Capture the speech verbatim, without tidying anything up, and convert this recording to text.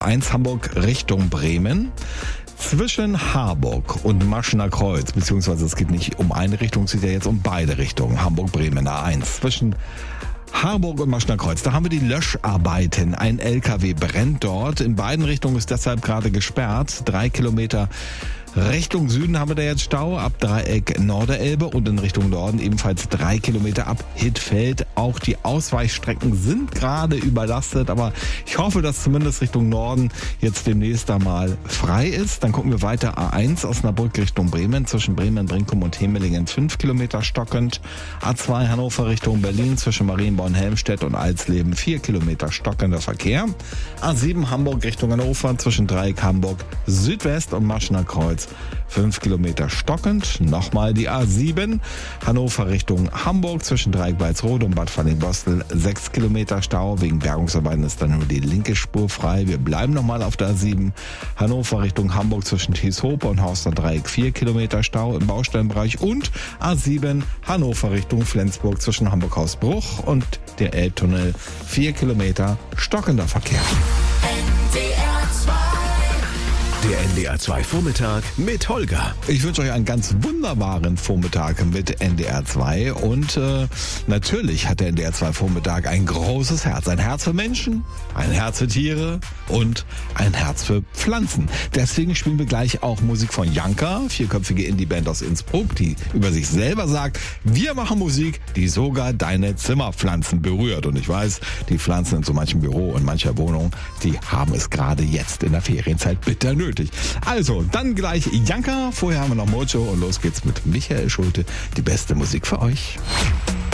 eins Hamburg Richtung Bremen. Zwischen Harburg und Maschener Kreuz, beziehungsweise es geht nicht um eine Richtung, es geht ja jetzt um beide Richtungen. Hamburg-Bremen A eins. Zwischen Harburg und Maschener Kreuz, da haben wir die Löscharbeiten. Ein L K W brennt dort. In beiden Richtungen ist deshalb gerade gesperrt. Drei Kilometer Richtung Süden haben wir da jetzt Stau ab Dreieck Norderelbe und in Richtung Norden ebenfalls drei Kilometer ab Hittfeld. Auch die Ausweichstrecken sind gerade überlastet, aber ich hoffe, dass zumindest Richtung Norden jetzt demnächst einmal frei ist. Dann gucken wir weiter A eins Osnabrück Richtung Bremen, zwischen Bremen, Brinkum und Hemelingen fünf Kilometer stockend. A zwei Hannover Richtung Berlin, zwischen Marienborn, Helmstedt und Alsleben vier Kilometer stockender Verkehr. A sieben Hamburg Richtung Hannover, zwischen Dreieck Hamburg Südwest und Maschener Kreuz fünf Kilometer stockend. Nochmal die A sieben Hannover Richtung Hamburg, zwischen Dreieck Walsrode und Bad Falling-Bostel sechs Kilometer Stau. Wegen Bergungsarbeiten ist dann nur die linke Spur frei. Wir bleiben nochmal auf der A sieben Hannover Richtung Hamburg, zwischen Thieshope und Horster Dreieck vier Kilometer Stau im Baustellenbereich. Und A sieben Hannover Richtung Flensburg, zwischen Hamburg-Hausbruch und der Elbtunnel vier Kilometer stockender Verkehr. Der N D R zwei Vormittag mit Holger. Ich wünsche euch einen ganz wunderbaren Vormittag mit N D R zwei und äh, natürlich hat der N D R zwei Vormittag ein großes Herz. Ein Herz für Menschen, ein Herz für Tiere und ein Herz für Pflanzen. Deswegen spielen wir gleich auch Musik von Janka, vierköpfige Indie-Band aus Innsbruck, die über sich selber sagt, wir machen Musik, die sogar deine Zimmerpflanzen berührt. Und ich weiß, die Pflanzen in so manchem Büro und mancher Wohnung, die haben es gerade jetzt in der Ferienzeit bitter nötig. Also, dann gleich Janka, vorher haben wir noch Mojo und los geht's mit Michael Schulte. Die beste Musik für euch.